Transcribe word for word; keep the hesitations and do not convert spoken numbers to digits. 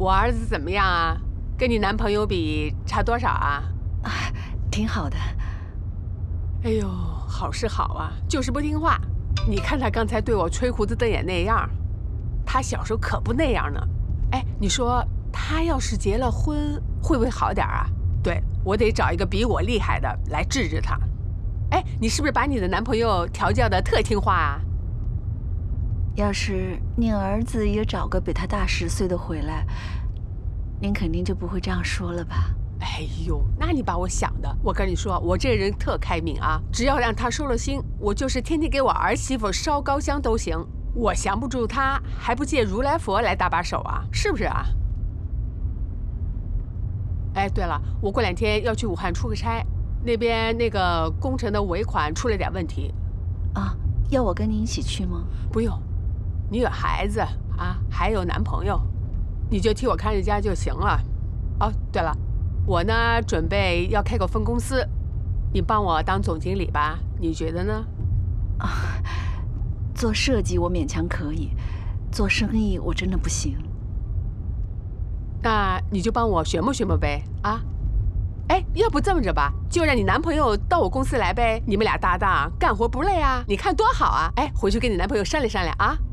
我儿子怎么样啊？跟你男朋友比差多少啊？ 啊，挺好的。 哎呦，好是好啊，就是不听话。你看他刚才对我吹胡子瞪眼那样，他小时候可不那样呢。哎，你说他要是结了婚，会不会好点啊？对，我得找一个比我厉害的来治治他。哎，你是不是把你的男朋友调教的特听话啊？ 要是您儿子也找个比他大十岁的回来，您肯定就不会这样说了吧？ 哎呦，那你把我想的，我跟你说，我这人特开明啊，只要让他收了心，我就是天天给我儿媳妇烧高香都行。我降不住他，还不借如来佛来搭把手啊？是不是啊？哎，对了，我过两天要去武汉出个差，那边那个工程的尾款出了点问题。 啊，要我跟您一起去吗？ 不用，你有孩子啊，还有男朋友，你就替我看着家就行了。哦，对了，我呢准备要开个分公司，你帮我当总经理吧，你觉得呢？ 啊，做设计我勉强可以，做生意我真的不行。 那你就帮我学摸学摸呗，啊？哎，要不这么着吧，就让你男朋友到我公司来呗，你们俩搭档干活不累啊，你看多好啊！哎，回去跟你男朋友商量商量啊。